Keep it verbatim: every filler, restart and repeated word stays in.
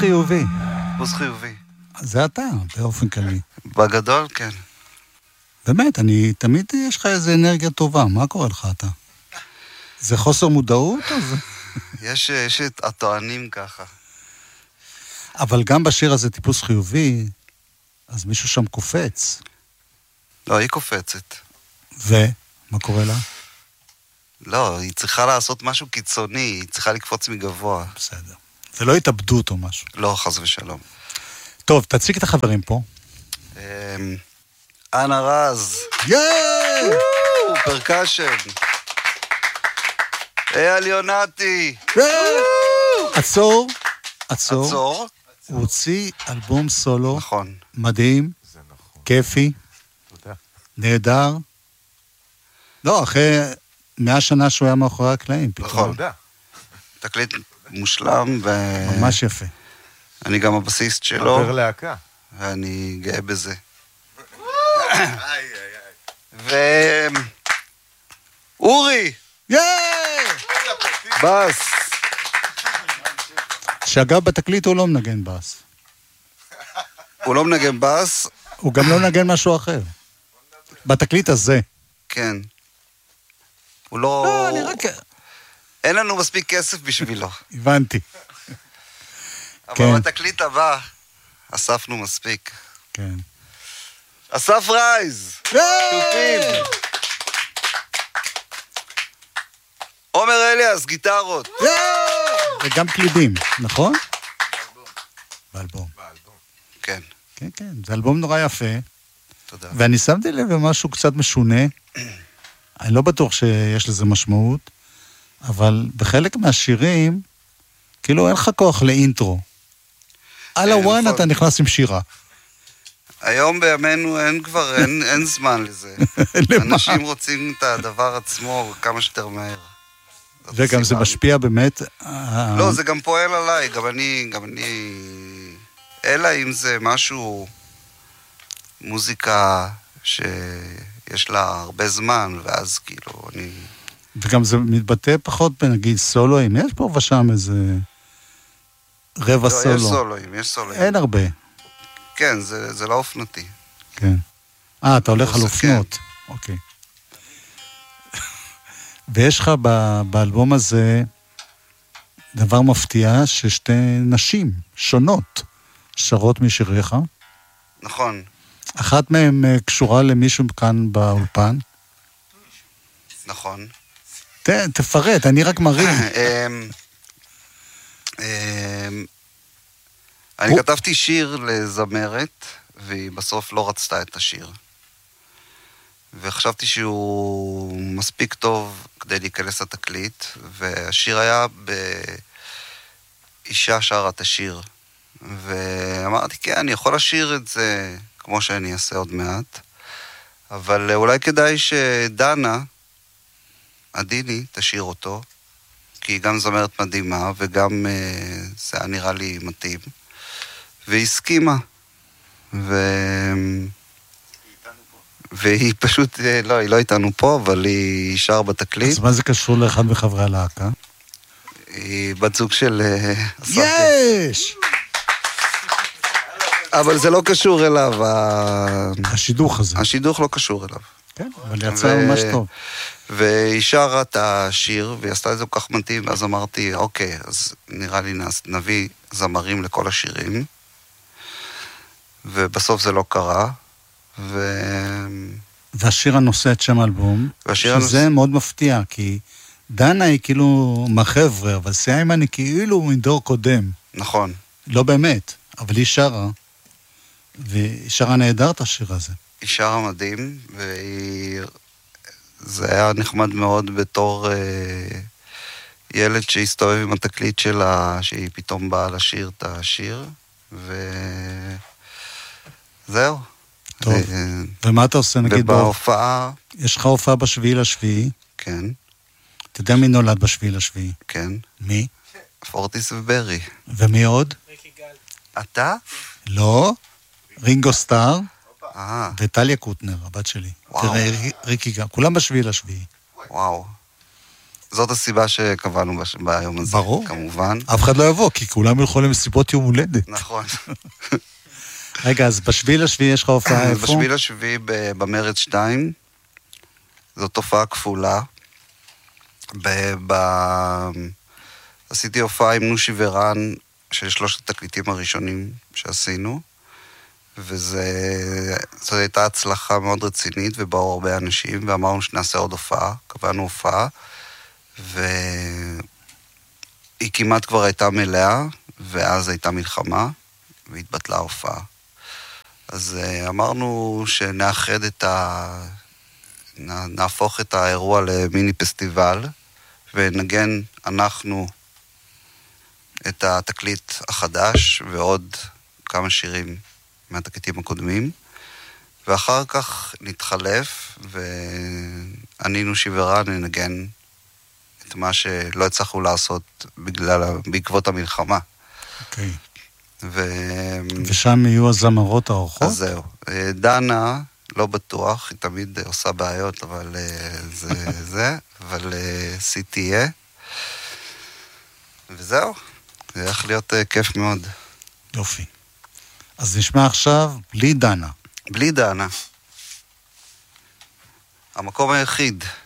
חיובי. טיפוס חיובי. זה אתה, באופן כללי. בגדול, כן. באמת, אני, תמיד יש לך איזו אנרגיה טובה, מה קורה לך אתה? זה חוסר מודעות או זה? יש, יש את הטוענים ככה. אבל גם בשיר הזה טיפוס חיובי, אז מישהו שם קופץ. לא, היא קופצת. ומה קורה לה? לא, היא צריכה לעשות משהו קיצוני, היא צריכה לקפוץ מגבוה. בסדר. זה לא התאבדות או משהו. לא, חס ושלום. טוב, תציג את החברים פה. אנה רז. יאיי! פרקשן. אייל יונתי. עצור, עצור. עצור. הוא הוציא אלבום סולו. נכון. מדהים. זה נכון. כיפי. תודה. נהדר. לא, אחרי מאה שנה שהוא היה מאחורי הקלעים. נכון. תודה. תקליט מושלם ו... ממש יפה. אני גם הבסיסט שלו. עובר להקה. ואני גאה בזה. ו... אורי! יאיי! בס! שאגב, בתקליט הוא לא מנגן בס. הוא לא מנגן בס? הוא גם לא מנגן משהו אחר. בתקליט הזה. כן. הוא לא... לא, אני רק... אין לנו מספיק כסף בשבילו. הבנתי. אבל כן. בתקליט הבא אספנו מספיק. כן. אסף רייז! תופים! עומר אליאס, גיטרות. וגם קלידים, נכון? באלבום. כן, כן, כן, זה אלבום נורא יפה. תודה. ואני שמתי לב למשהו קצת משונה. אני לא בטוח שיש לזה משמעות, אבל בחלק מהשירים, כאילו אין לך כוח לאינטרו. על הוואן אתה נכנס עם שירה. היום בימינו אין כבר, אין, אין זמן לזה. למה? אנשים רוצים את הדבר עצמו כמה שיותר מהר. וגם זה משפיע באמת... לא, זה גם פועל עליי, גם אני, גם אני... אלא אם זה משהו, מוזיקה שיש לה הרבה זמן, ואז כאילו אני... וגם זה מתבטא פחות בנגיד סולואים. יש פה ושם איזה רבע לא, סולו. יש סולואים, יש סולואים. אין הרבה. כן, זה, זה לא אופנתי. כן. אה, אתה הולך זה על כן. אופנות. אוקיי. ויש לך ב- באלבום הזה דבר מפתיע ששתי נשים שונות שרות משיריך. נכון, אחת מהן אה, קשורה למישהו כאן באולפן. נכון. ת, תפרט, אני רק מרים. אמ, אמ, אני כתבתי שיר לזמרת, והיא בסוף לא רצתה את השיר. וחשבתי שהוא מספיק טוב כדי להיכנס לתקליט, והשיר היה באישה שרה את השיר. ואמרתי, כן, אני יכול לשיר את זה כמו שאני אעשה עוד מעט, אבל אולי כדאי שדנה, עדיני, תשאיר אותו, כי היא גם זמרת מדהימה, וגם אה, זה היה נראה לי מתאים. והיא הסכימה. ו... והיא פשוט, לא, היא לא איתנו פה, אבל היא שר בתקליט. אז מה זה קשור לאחד מחברי הלהקה? היא בת זוג של... יש! אבל זה לא קשור אליו. השידוך הזה. השידוך לא קשור אליו. כן, אבל יצא ממש טוב. והיא שרה את השיר, והיא עשתה את זה כל כך מתאים, ואז אמרתי, אוקיי, אז נראה לי נביא זמרים לכל השירים, ובסוף זה לא קרה, ו... והשיר הנושא את שם האלבום, והשיר שזה הנושא... מאוד מפתיע, כי דנה היא כאילו מהחבר'ה, אבל סיימן היא כאילו מדור קודם. נכון. לא באמת, אבל היא שרה, והיא שרה נהדר את השיר הזה. היא שרה מדהים, והיא... זה היה נחמד מאוד בתור אה, ילד שהסתובב עם התקליט שלה, שהיא פתאום באה לשיר את השיר, וזהו. טוב, אה, ומה אתה עושה נגיד? ובהופעה... יש לך הופעה בשביעי לשביעי? כן. אתה יודע מי נולד בשביעי לשביעי? כן. מי? פורטיס וברי. ומי עוד? ריקי גל. אתה? לא, רינגו סטאר אה, וטליה קוטנר, הבת שלי. וואו. תראה, ריקי גם, כולם בשביעי לשביעי. וואו. זאת הסיבה שקבענו בש... ביום הזה. ברור. כמובן. אף אחד לא יבוא, כי כולם ילכו למסיבות יום הולדת. נכון. רגע, אז בשביל לשביעי יש לך הופעה איפה? בשביל לשביעי במרד שתיים, זאת תופעה כפולה. ב... ב... עשיתי הופעה עם נושי ורן, של שלושת התקליטים הראשונים שעשינו, וזו הייתה הצלחה מאוד רצינית, ובאו הרבה אנשים, ואמרנו שנעשה עוד הופעה, קבענו הופעה, והיא כמעט כבר הייתה מלאה, ואז הייתה מלחמה, והתבטלה ההופעה. אז אמרנו שנאחד את ה... נהפוך את האירוע למיני פסטיבל, ונגן אנחנו את התקליט החדש, ועוד כמה שירים מהתקליטים הקודמים, ואחר כך נתחלף, ואני נושי ורן ננגן את מה שלא הצלחנו לעשות בגלל, בעקבות המלחמה. אוקיי. ו... ושם יהיו הזמרות האורחות? אז זהו. דנה, לא בטוח, היא תמיד עושה בעיות, אבל זה זה, אבל סי תהיה. וזהו. זה הולך להיות כיף מאוד. יופי. אז נשמע עכשיו בלי דנה. בלי דנה. המקום היחיד